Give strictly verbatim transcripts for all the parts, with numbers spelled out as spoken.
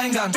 Eingang.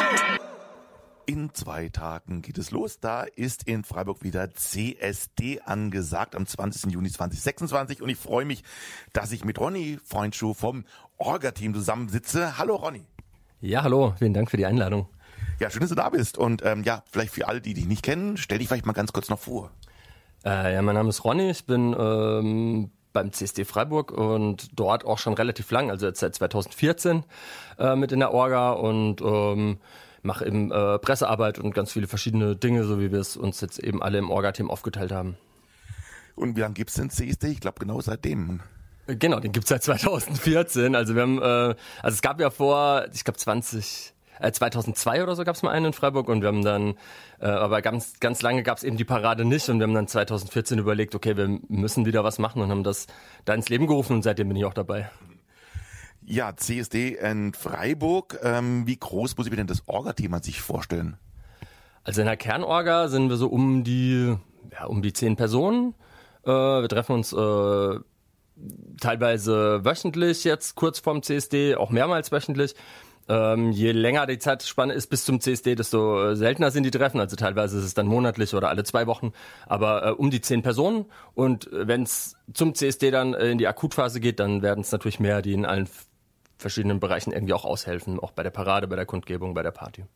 In zwei Tagen geht es los. Da ist in Freiburg wieder C S D angesagt am zwanzigsten Juni zweitausendsechsundzwanzig. Und ich freue mich, dass ich mit Ronny Freundschuh vom Orga-Team zusammensitze. Hallo Ronny. Ja, hallo. Vielen Dank für die Einladung. Ja, schön, dass du da bist. Und ähm, ja, vielleicht für alle, die dich nicht kennen, stell dich vielleicht mal ganz kurz noch vor. Äh, ja, mein Name ist Ronny. Ich bin ähm, beim C S D Freiburg und dort auch schon relativ lang, also jetzt seit zweitausendvierzehn äh, mit in der Orga und ähm, mache eben äh, Pressearbeit und ganz viele verschiedene Dinge, so wie wir es uns jetzt eben alle im Orga-Team aufgeteilt haben. Und wie lange gibt's den C S D? Ich glaube genau seitdem. Genau, den gibt's seit zweitausendvierzehn. Also wir haben, äh, also es gab ja vor, ich glaube zwanzig Äh, zweitausendzwei oder so gab es mal einen in Freiburg und wir haben dann, äh, aber ganz ganz lange gab es eben die Parade nicht und wir haben dann zweitausendvierzehn überlegt, okay, wir müssen wieder was machen und haben das da ins Leben gerufen und seitdem bin ich auch dabei. Ja, C S D in Freiburg. Ähm, wie groß muss ich mir denn das Orga-Team an sich vorstellen? Also in der Kernorga sind wir so um die, ja, um die zehn Personen. Äh, wir treffen uns äh, teilweise wöchentlich jetzt kurz vorm C S D, auch mehrmals wöchentlich. Ähm, je länger die Zeitspanne ist bis zum C S D, desto äh, seltener sind die Treffen. Also teilweise ist es dann monatlich oder alle zwei Wochen. Aber äh, um die zehn Personen. Und äh, wenn es zum C S D dann äh, in die Akutphase geht, dann werden es natürlich mehr, die in allen f- verschiedenen Bereichen irgendwie auch aushelfen. Auch bei der Parade, bei der Kundgebung, bei der Party.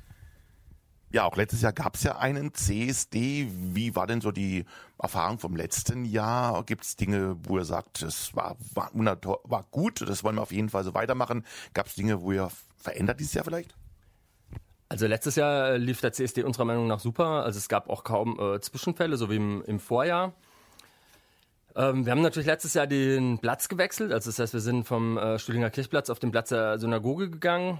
Ja, auch letztes Jahr gab's ja einen C S D. Wie war denn so die Erfahrung vom letzten Jahr? Gibt's Dinge, wo ihr sagt, das war, war, war gut, das wollen wir auf jeden Fall so weitermachen? Gab's Dinge, wo ihr verändert dieses Jahr vielleicht? Also letztes Jahr lief der C S D unserer Meinung nach super. Also es gab auch kaum äh, Zwischenfälle, so wie im, im Vorjahr. Ähm, wir haben natürlich letztes Jahr den Platz gewechselt. Also das heißt, wir sind vom äh, Stühlinger Kirchplatz auf den Platz der Synagoge gegangen.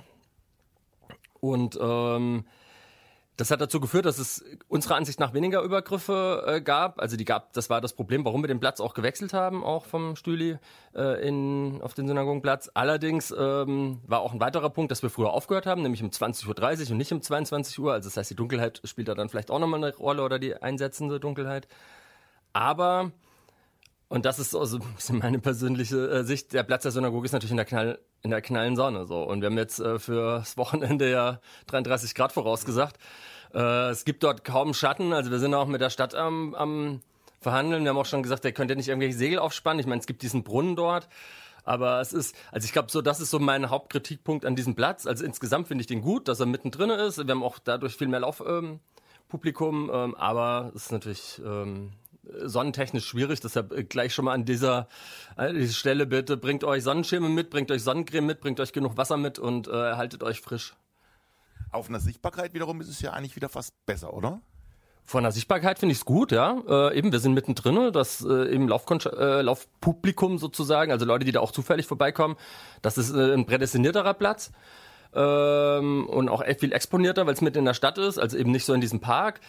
Und ähm, das hat dazu geführt, dass es unserer Ansicht nach weniger Übergriffe äh, gab. Also die gab, das war das Problem, warum wir den Platz auch gewechselt haben, auch vom Stühli äh, in auf den Synagogenplatz. Allerdings ähm, war auch ein weiterer Punkt, dass wir früher aufgehört haben, nämlich um zwanzig Uhr dreißig und nicht um zweiundzwanzig Uhr. Also das heißt, die Dunkelheit spielt da dann vielleicht auch nochmal eine Rolle oder die einsetzende Dunkelheit. Aber, und das ist also ein bisschen meine persönliche äh, Sicht, der Platz der Synagoge ist natürlich in der Knall in der knallen Sonne so. Und wir haben jetzt äh, fürs Wochenende ja dreiunddreißig Grad vorausgesagt. Äh, es gibt dort kaum Schatten, also wir sind auch mit der Stadt am, am Verhandeln. Wir haben auch schon gesagt, ihr könnt ja nicht irgendwelche Segel aufspannen. Ich meine, es gibt diesen Brunnen dort. Aber es ist, also ich glaube, so das ist so mein Hauptkritikpunkt an diesem Platz. Also insgesamt finde ich den gut, dass er mittendrin ist. Wir haben auch dadurch viel mehr Laufpublikum, ähm, ähm, aber es ist natürlich ähm, sonnentechnisch schwierig, deshalb gleich schon mal an dieser, an dieser Stelle bitte, bringt euch Sonnenschirme mit, bringt euch Sonnencreme mit, bringt euch genug Wasser mit und äh, haltet euch frisch. Auf einer Sichtbarkeit wiederum ist es ja eigentlich wieder fast besser, oder? Von der Sichtbarkeit finde ich es gut, ja. Äh, eben, wir sind mittendrin, das äh, eben Laufkon- äh, Laufpublikum sozusagen, also Leute, die da auch zufällig vorbeikommen, das ist äh, ein prädestinierterer Platz. Ähm, und auch viel exponierter, weil es mitten in der Stadt ist, also eben nicht so in diesem Park.